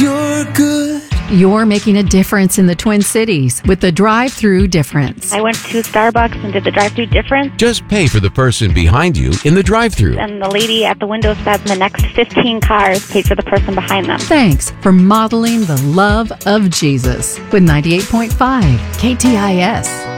you're good. You're making a difference in the Twin Cities with the drive-through difference. I went to Starbucks and did the drive-through difference. Just pay for the person behind you in the drive-thru. And the lady at the window said the next 15 cars paid for the person behind them. Thanks for modeling the love of Jesus with 98.5 KTIS.